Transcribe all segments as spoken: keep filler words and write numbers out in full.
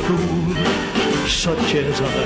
fool such as I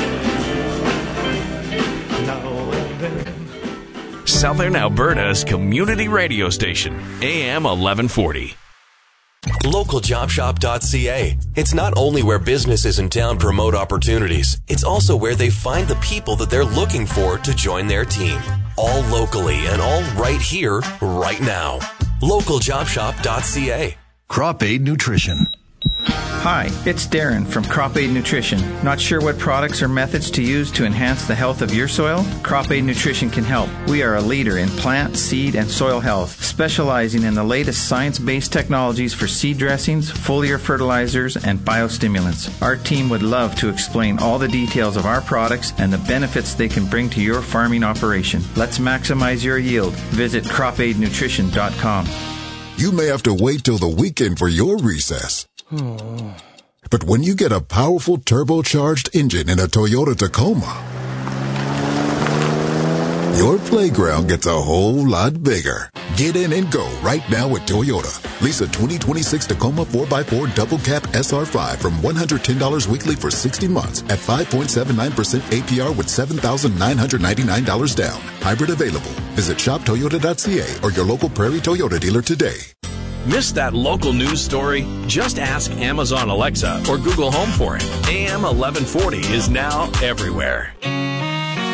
am. Now and then. Southern Alberta's community radio station, A M eleven forty. local job shop dot c a. It's not only where businesses in town promote opportunities, it's also where they find the people that they're looking for to join their team. All locally and all right here, right now. local job shop dot c a. Crop Aid Nutrition. Hi, it's Darren from Crop Aid Nutrition. Not sure what products or methods to use to enhance the health of your soil? Crop Aid Nutrition can help. We are a leader in plant, seed, and soil health, specializing in the latest science-based technologies for seed dressings, foliar fertilizers, and biostimulants. Our team would love to explain all the details of our products and the benefits they can bring to your farming operation. Let's maximize your yield. Visit crop aid nutrition dot com. You may have to wait till the weekend for your recess. But when you get a powerful turbocharged engine in a Toyota Tacoma, your playground gets a whole lot bigger. Get in and go right now with Toyota. Lease a twenty twenty-six Tacoma four by four Double Cab S R five from one hundred ten dollars weekly for sixty months at five point seven nine percent A P R with seven thousand nine hundred ninety-nine dollars down. Hybrid available. Visit shop toyota dot c a or your local Prairie Toyota dealer today. Missed that local news story? Just ask Amazon Alexa or Google Home for it. A M eleven forty is now everywhere.